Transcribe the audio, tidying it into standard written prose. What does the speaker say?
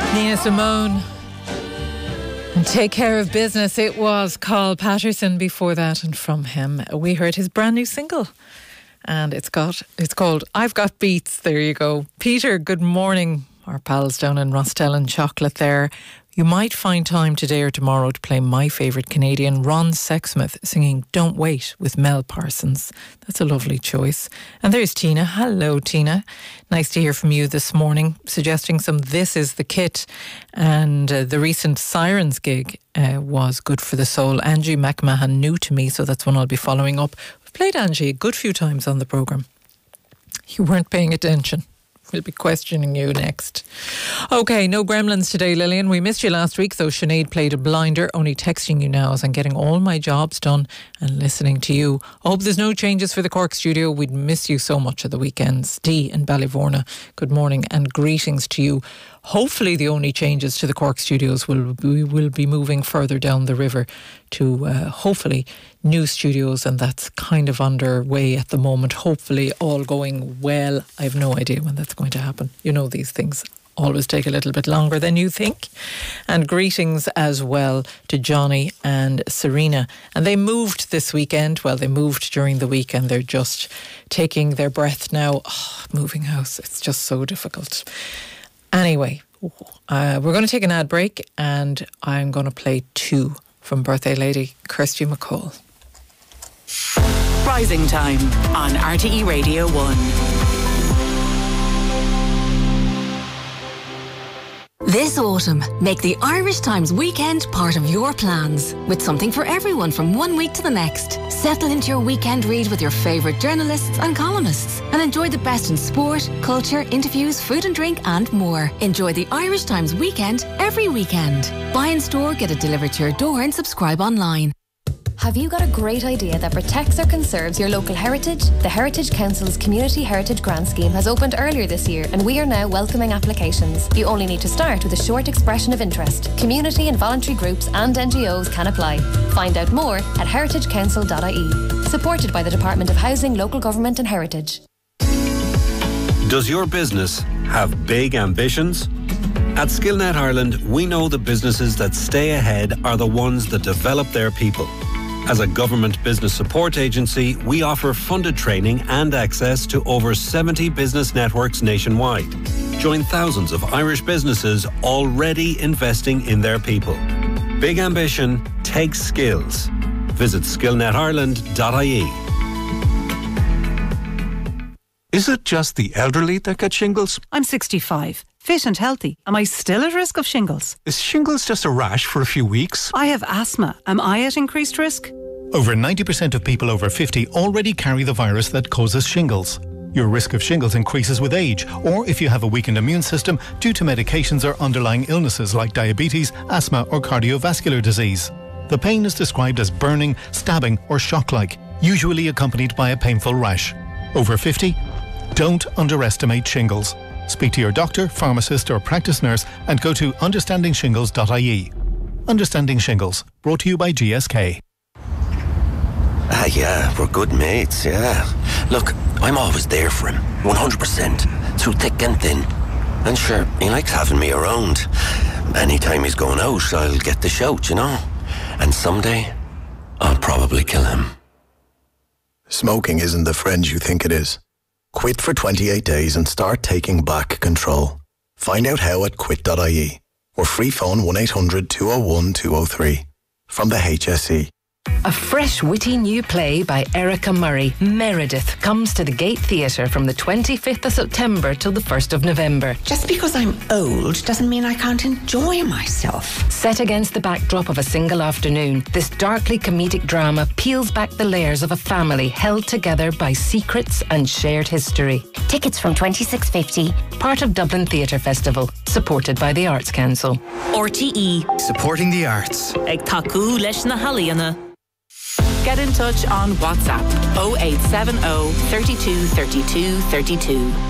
Nina Simone. And Take Care of Business. It was Carl Patterson before that, and from him we heard his brand new single, and it's called I've Got Beats. There you go. Peter, good morning. Our pals down in Rostell Chocolate there. You might find time today or tomorrow to play my favourite Canadian, Ron Sexsmith, singing Don't Wait with Mel Parsons. That's a lovely choice. And there's Tina. Hello, Tina. Nice to hear from you this morning, suggesting some This Is the Kit. And the recent Sirens gig was good for the soul. Angie McMahon, new to me, so that's one I'll be following up. We've played Angie a good few times on the programme. You weren't paying attention. We'll be questioning you next. OK, no gremlins today, Lillian. We missed you last week, though. Sinead played a blinder. Only texting you now as I'm getting all my jobs done and listening to you. I hope there's no changes for the Cork studio. We'd miss you so much at the weekends. Dee in Ballyvorna, good morning and greetings to you. Hopefully the only changes to the Cork studios will be moving further down the river to hopefully new studios, and that's kind of underway at the moment. Hopefully all going well. I have no idea when that's going to happen. You know, these things always take a little bit longer than you think. And greetings as well to Johnny and Serena. And they moved this weekend. Well, they moved during the week and they're just taking their breath now. Moving house, it's just so difficult. Anyway, we're going to take an ad break and I'm going to play two from birthday lady Kirsty McCall. Rising Time on RTE Radio 1. This autumn, make the Irish Times weekend part of your plans, with something for everyone from 1 week to the next. Settle into your weekend read with your favourite journalists and columnists, and enjoy the best in sport, culture, interviews, food and drink, and more. Enjoy the Irish Times weekend every weekend. Buy in store, get it delivered to your door, and subscribe online. Have you got a great idea that protects or conserves your local heritage? The Heritage Council's Community Heritage Grant Scheme has opened earlier this year, and we are now welcoming applications. You only need to start with a short expression of interest. Community and voluntary groups and NGOs can apply. Find out more at heritagecouncil.ie. Supported by the Department of Housing, Local Government and Heritage. Does your business have big ambitions? At Skillnet Ireland, we know the businesses that stay ahead are the ones that develop their people. As a government business support agency, we offer funded training and access to over 70 business networks nationwide. Join thousands of Irish businesses already investing in their people. Big ambition takes skills. Visit skillnetireland.ie. Is it just the elderly that get shingles? I'm 65, fit and healthy. Am I still at risk of shingles? Is shingles just a rash for a few weeks? I have asthma. Am I at increased risk? Over 90% of people over 50 already carry the virus that causes shingles. Your risk of shingles increases with age, or if you have a weakened immune system due to medications or underlying illnesses like diabetes, asthma or cardiovascular disease. The pain is described as burning, stabbing or shock-like, usually accompanied by a painful rash. Over 50? Don't underestimate shingles. Speak to your doctor, pharmacist or practice nurse and go to understandingshingles.ie. Understanding Shingles, brought to you by GSK. Yeah, we're good mates, yeah. Look, I'm always there for him, 100%, through thick and thin. And sure, he likes having me around. Anytime he's going out, I'll get the shout, you know. And someday, I'll probably kill him. Smoking isn't the friend you think it is. Quit for 28 days and start taking back control. Find out how at quit.ie or free phone 1800 201 203 from the HSE. A fresh, witty new play by Erica Murray, Meredith, comes to the Gate Theatre from the 25th of September till the 1st of November. Just because I'm old doesn't mean I can't enjoy myself. Set against the backdrop of a single afternoon, this darkly comedic drama peels back the layers of a family held together by secrets and shared history. Tickets from $26.50. Part of Dublin Theatre Festival, supported by the Arts Council. RTE. Supporting the arts. Ag taku leis na haliana. Get in touch on WhatsApp 0870 32 32 32.